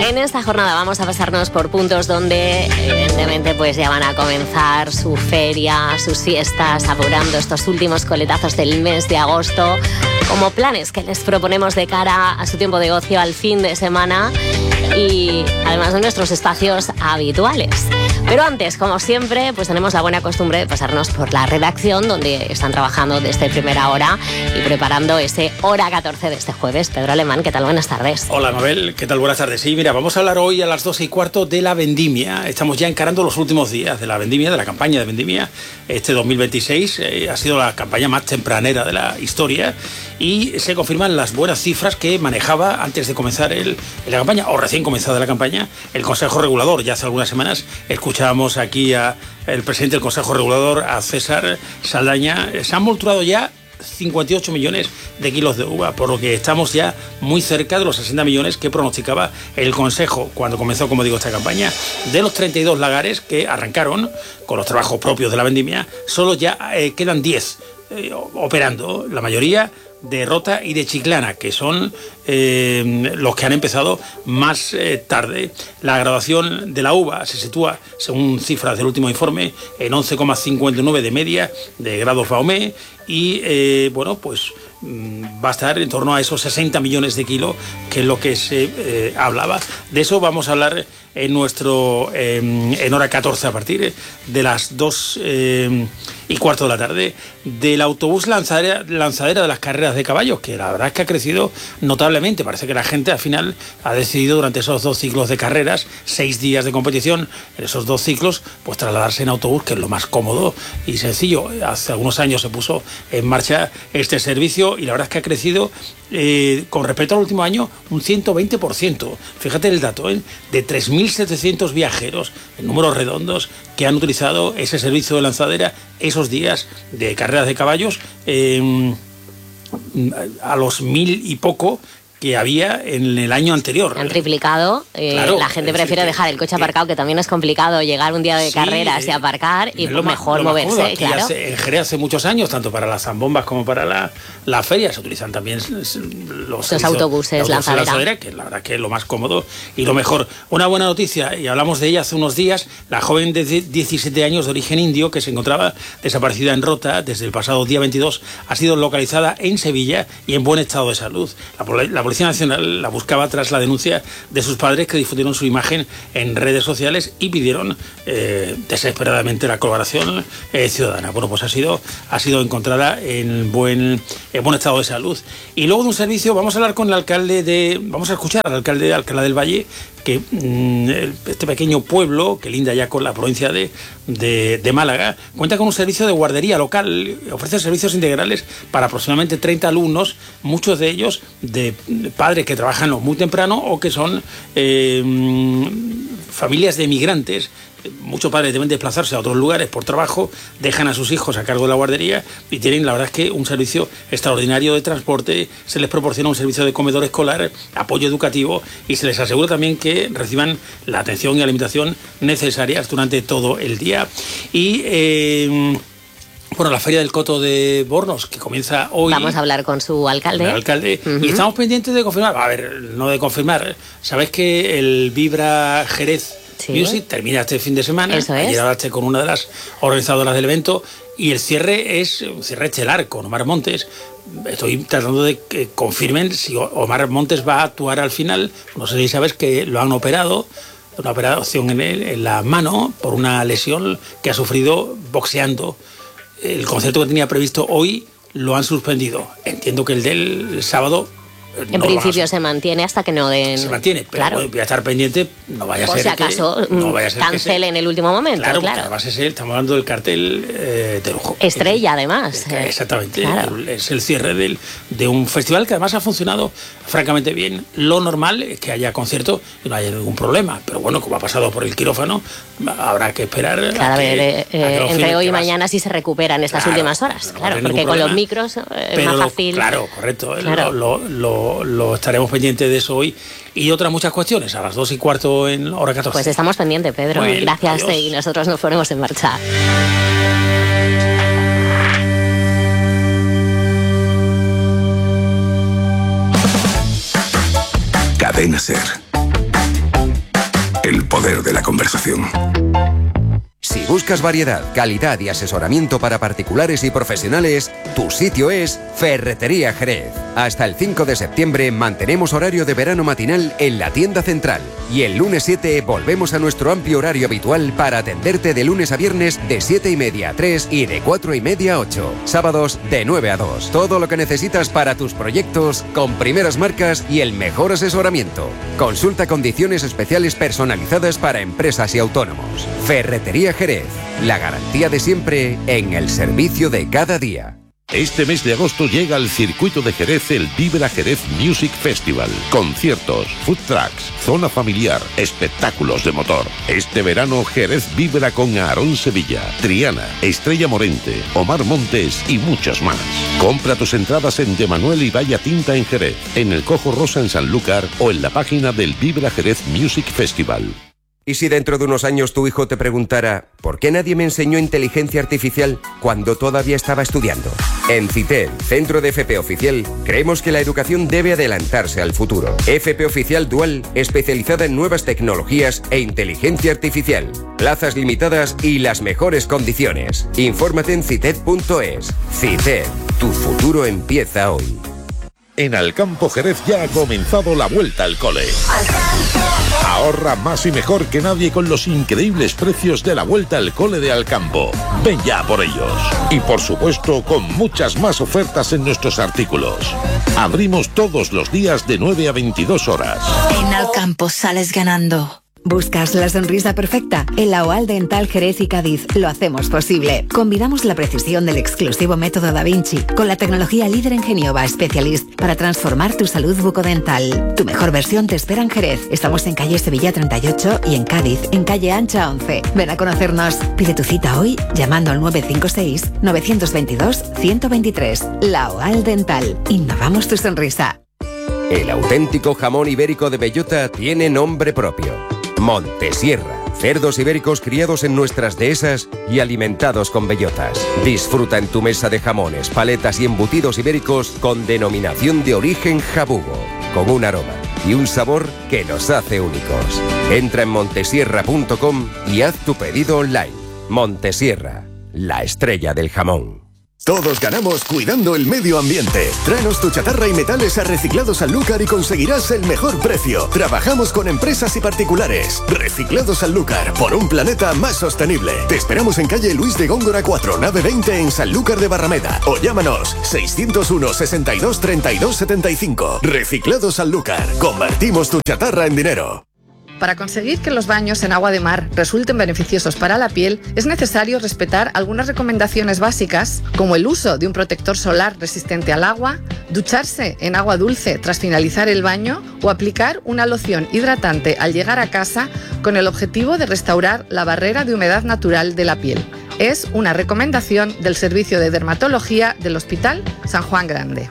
En esta jornada vamos a pasarnos por puntos donde evidentemente pues ya van a comenzar su feria, sus fiestas, apurando estos últimos coletazos del mes de agosto, como planes que les proponemos de cara a su tiempo de ocio, al fin de semana y además de nuestros espacios habituales. Pero antes, como siempre, pues tenemos la buena costumbre de pasarnos por la redacción, donde están trabajando desde primera hora y preparando ese hora 14 de este jueves. Pedro Alemán, ¿qué tal? Buenas tardes. Hola, Mabel, ¿qué tal? Buenas tardes. Sí, mira, vamos a hablar hoy a las 12:15 de la vendimia. Estamos ya encarando los últimos días de la vendimia, de la campaña de vendimia. Este 2026 ha sido la campaña más tempranera de la historia y se confirman las buenas cifras que manejaba antes de comenzar la campaña, o recién comenzada la campaña, el Consejo Regulador. Ya hace algunas semanas escuchábamos aquí al presidente del Consejo Regulador, a César Saldaña. Se han molturado ya 58 millones de kilos de uva, por lo que estamos ya muy cerca de los 60 millones que pronosticaba el Consejo cuando comenzó, como digo, esta campaña. De los 32 lagares que arrancaron con los trabajos propios de la vendimia, solo ya quedan 10 operando, la mayoría de Rota y de Chiclana, que son los que han empezado más tarde. La graduación de la uva se sitúa, según cifras del último informe, en 11,59 de media de grados Baumé y bueno, pues va a estar en torno a esos 60 millones de kilos, que es lo que se hablaba. De eso vamos a hablar en nuestro en hora 14 a partir de las 2:15 de la tarde, del autobús lanzadera de las carreras de caballos, que la verdad es que ha crecido notablemente. Parece que la gente al final ha decidido, durante esos 2 ciclos de carreras, 6 días de competición, en esos 2 ciclos, pues trasladarse en autobús, que es lo más cómodo y sencillo. Hace algunos años se puso en marcha este servicio y la verdad es que ha crecido con respecto al último año un 120%. Fíjate el dato, de 3.700 viajeros, en números redondos, que han utilizado ese servicio de lanzadera esos días de carreras de caballos, a los 1.000 y poco que había en el año anterior. Han triplicado. Claro, la gente prefiere dejar el coche aparcado, que también es complicado llegar un día de carreras y aparcar, y mejor moverse. Claro. En Jerez hace muchos años, tanto para las zambombas como para la feria, se utilizan también los autobuses lanzadera, que la verdad que es lo más cómodo y lo mejor. Una buena noticia, y hablamos de ella hace unos días, la joven de 17 años de origen indio, que se encontraba desaparecida en Rota desde el pasado día 22, ha sido localizada en Sevilla y en buen estado de salud. La Policía Nacional la buscaba tras la denuncia de sus padres, que difundieron su imagen en redes sociales y pidieron desesperadamente la colaboración ciudadana. Bueno, pues ha sido encontrada en buen estado de salud. Y luego de un servicio vamos a hablar con el alcalde vamos a escuchar al alcalde de Alcalá del Valle, que este pequeño pueblo que linda ya con la provincia de Málaga cuenta con un servicio de guardería local. Ofrece servicios integrales para aproximadamente 30 alumnos, muchos de ellos de padres que trabajan muy temprano o que son familias de emigrantes. Muchos padres deben desplazarse a otros lugares por trabajo, dejan a sus hijos a cargo de la guardería y tienen, la verdad es que, un servicio extraordinario de transporte. Se les proporciona un servicio de comedor escolar, apoyo educativo, y se les asegura también que reciban la atención y alimentación necesarias durante todo el día. Y bueno, la Feria del Coto de Bornos, que comienza hoy. Vamos a hablar con su alcalde. Y estamos pendientes de confirmar. A ver, no de confirmar. ¿Sabes que el Vibra Jerez Music termina este fin de semana? Eso es. Ayer hablaste con una de las organizadoras del evento y el cierre es un cierre estelar con Omar Montes. Estoy tratando de que confirmen si Omar Montes va a actuar al final. No sé si sabes que lo han operado, una operación en la mano por una lesión que ha sufrido boxeando. El concierto que tenía previsto hoy lo han suspendido. Entiendo que el del sábado en principio se mantiene hasta que no den. Se mantiene, pero claro, voy a estar pendiente, no vaya a ser si acaso que no vaya a ser cancelen en el último momento. Claro. Además estamos hablando del cartel de lujo. Estrella, además. Exactamente. Claro. Es el cierre de un festival que además ha funcionado francamente bien. Lo normal es que haya concierto y no haya ningún problema. Pero bueno, como ha pasado por el quirófano, habrá que esperar. Claro, a ver, entre hoy y mañana sí se recuperan estas últimas horas. Claro, porque con los micros es más fácil. Claro, correcto. Claro. Lo estaremos pendientes de eso hoy y otras muchas cuestiones a las 2:15 en hora 14. Pues estamos pendientes, Pedro. Bien, gracias, adiós. Y nosotros nos ponemos en marcha. Cadena SER. El poder de la conversación. Si buscas variedad, calidad y asesoramiento para particulares y profesionales, tu sitio es Ferretería Jerez. Hasta el 5 de septiembre mantenemos horario de verano matinal en la tienda central. Y el lunes 7 volvemos a nuestro amplio horario habitual para atenderte de lunes a viernes de 7:30 a 3 y de 4:30 a 8. Sábados de 9 a 2. Todo lo que necesitas para tus proyectos con primeras marcas y el mejor asesoramiento. Consulta condiciones especiales personalizadas para empresas y autónomos. Ferretería Jerez, la garantía de siempre en el servicio de cada día. Este mes de agosto llega al circuito de Jerez el Vibra Jerez Music Festival. Conciertos, food trucks, zona familiar, espectáculos de motor. Este verano Jerez vibra con Aarón Sevilla, Triana, Estrella Morente, Omar Montes y muchos más. Compra tus entradas en De Manuel y Valla Tinta en Jerez, en el Cojo Rosa en Sanlúcar o en la página del Vibra Jerez Music Festival. ¿Y si dentro de unos años tu hijo te preguntara ¿por qué nadie me enseñó inteligencia artificial cuando todavía estaba estudiando? En CITED, Centro de FP Oficial, creemos que la educación debe adelantarse al futuro. FP Oficial Dual, especializada en nuevas tecnologías e inteligencia artificial. Plazas limitadas y las mejores condiciones. Infórmate en cited.es. CITED, tu futuro empieza hoy. En Alcampo Jerez ya ha comenzado la vuelta al cole. Ahorra más y mejor que nadie con los increíbles precios de la vuelta al cole de Alcampo. Ven ya por ellos. Y por supuesto con muchas más ofertas en nuestros artículos. Abrimos todos los días de 9 a 22 horas. En Alcampo sales ganando. ¿Buscas la sonrisa perfecta? En la OAL Dental Jerez y Cádiz lo hacemos posible. Combinamos la precisión del exclusivo método Da Vinci con la tecnología líder en Genioba Specialist para transformar tu salud bucodental. Tu mejor versión te espera en Jerez. Estamos en calle Sevilla 38 y en Cádiz, en calle Ancha 11. Ven a conocernos. Pide tu cita hoy llamando al 956-922-123. La OAL Dental. Innovamos tu sonrisa. El auténtico jamón ibérico de bellota tiene nombre propio. Montesierra. Cerdos ibéricos criados en nuestras dehesas y alimentados con bellotas. Disfruta en tu mesa de jamones, paletas y embutidos ibéricos con denominación de origen jabugo, con un aroma y un sabor que nos hace únicos. Entra en montesierra.com y haz tu pedido online. Montesierra, la estrella del jamón. Todos ganamos cuidando el medio ambiente. Tráenos tu chatarra y metales a Reciclados Sanlúcar y conseguirás el mejor precio. Trabajamos con empresas y particulares. Reciclados Sanlúcar, por un planeta más sostenible. Te esperamos en calle Luis de Góngora 4, nave 20 en Sanlúcar de Barrameda. O llámanos 601 62 32 75. Reciclados Sanlúcar. Convertimos tu chatarra en dinero. Para conseguir que los baños en agua de mar resulten beneficiosos para la piel, es necesario respetar algunas recomendaciones básicas, como el uso de un protector solar resistente al agua, ducharse en agua dulce tras finalizar el baño o aplicar una loción hidratante al llegar a casa con el objetivo de restaurar la barrera de humedad natural de la piel. Es una recomendación del Servicio de Dermatología del Hospital San Juan Grande.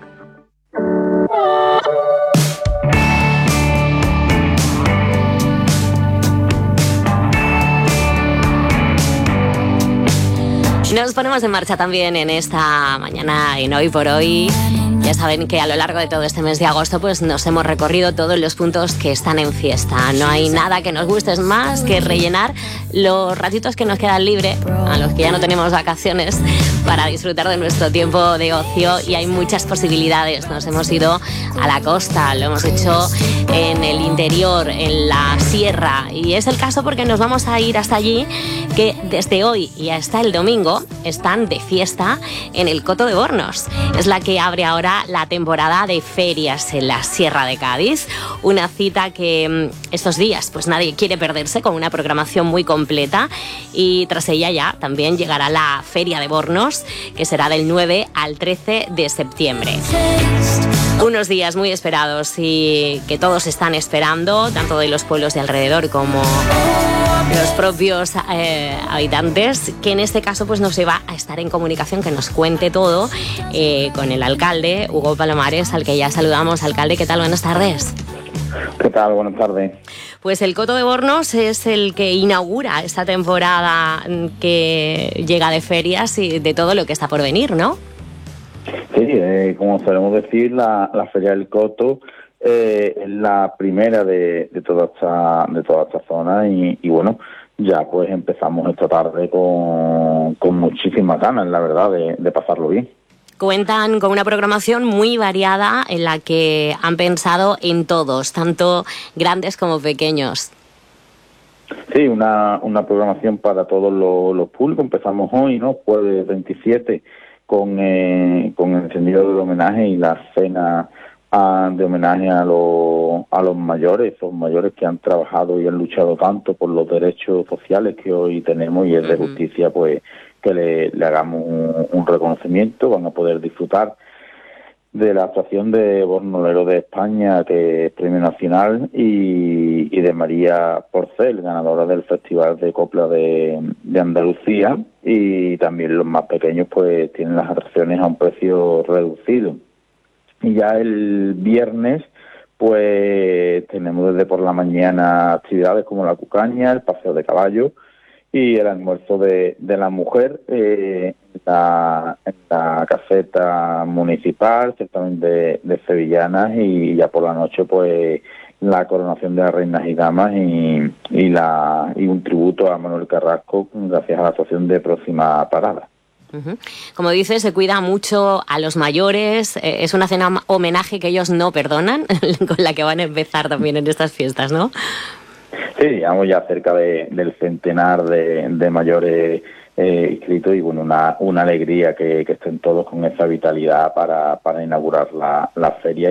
Nos ponemos en marcha también en esta mañana, en Hoy por Hoy. Ya saben que a lo largo de todo este mes de agosto pues nos hemos recorrido todos los puntos que están en fiesta. No hay nada que nos guste más que rellenar los ratitos que nos quedan libres, a los que ya no tenemos vacaciones, para disfrutar de nuestro tiempo de ocio, y hay muchas posibilidades. Nos hemos ido a la costa, lo hemos hecho en el interior, en la sierra, y es el caso porque nos vamos a ir hasta allí, que desde hoy y hasta el domingo están de fiesta en el Coto de Bornos. Es la que abre ahora la temporada de ferias en la Sierra de Cádiz, una cita que estos días pues nadie quiere perderse, con una programación muy completa, y tras ella ya también llegará la Feria de Bornos, que será del 9 al 13 de septiembre. Unos días muy esperados y que todos están esperando, tanto de los pueblos de alrededor como los propios habitantes, que en este caso pues nos va a estar en comunicación, que nos cuente todo con el alcalde, Hugo Palomares, al que ya saludamos. Alcalde, ¿qué tal? Buenas tardes. ¿Qué tal? Buenas tardes. Pues el Coto de Bornos es el que inaugura esta temporada que llega de ferias y de todo lo que está por venir, ¿no? Sí, como solemos decir, la Feria del Coto Es la primera de toda esta zona y bueno, ya pues empezamos esta tarde con muchísimas ganas, la verdad, de pasarlo bien. Cuentan con una programación muy variada en la que han pensado en todos, tanto grandes como pequeños. Sí, una programación para todos los públicos. Empezamos hoy, ¿no? Jueves 27 con el encendido del homenaje y la cena de homenaje a los mayores, esos mayores que han trabajado y han luchado tanto por los derechos sociales que hoy tenemos, y es de justicia pues que le hagamos un reconocimiento. Van a poder disfrutar de la actuación de Bornolero de España, que es premio nacional, y de María Porcel, ganadora del Festival de Copla de Andalucía, y también los más pequeños pues tienen las atracciones a un precio reducido. Y ya el viernes pues tenemos desde por la mañana actividades como la cucaña, el paseo de caballo y el almuerzo de la mujer en la caseta municipal, certamen de sevillanas, y ya por la noche pues la coronación de las reinas y damas y un tributo a Manuel Carrasco gracias a la actuación de Próxima Parada. Como dices, se cuida mucho a los mayores, es una cena homenaje que ellos no perdonan, con la que van a empezar también en estas fiestas, ¿no? Sí, llevamos ya cerca del centenar de mayores inscritos, y bueno, una alegría que estén todos con esa vitalidad para inaugurar la feria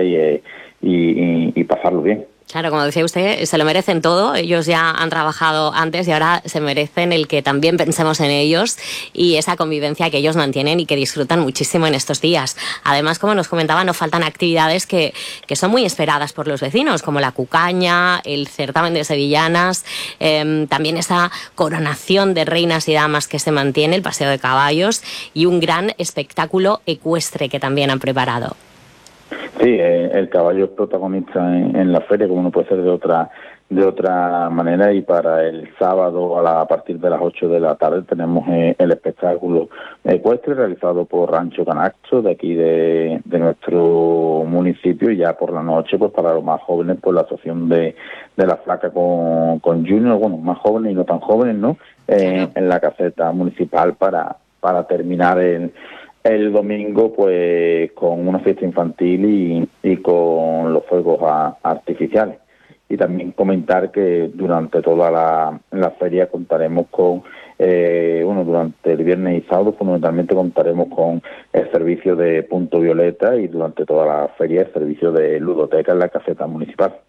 y pasarlo bien. Claro, como decía usted, se lo merecen todo. Ellos ya han trabajado antes y ahora se merecen el que también pensemos en ellos y esa convivencia que ellos mantienen y que disfrutan muchísimo en estos días. Además, como nos comentaba, no faltan actividades que son muy esperadas por los vecinos, como la cucaña, el certamen de sevillanas, también esa coronación de reinas y damas que se mantiene, el paseo de caballos y un gran espectáculo ecuestre que también han preparado. Sí, el caballo es protagonista en la feria, como no puede ser de otra manera, y para el sábado a partir de las 8 de la tarde tenemos el espectáculo ecuestre realizado por Rancho Canacho, de aquí de nuestro municipio, y ya por la noche pues para los más jóvenes pues la actuación de la flaca con Junior, bueno, más jóvenes y no tan jóvenes, ¿no? En la caseta municipal para terminar el domingo pues con una fiesta infantil y con los fuegos artificiales. Y también comentar que durante toda la feria contaremos con, durante el viernes y sábado fundamentalmente contaremos con el servicio de Punto Violeta, y durante toda la feria el servicio de ludoteca en la caseta municipal.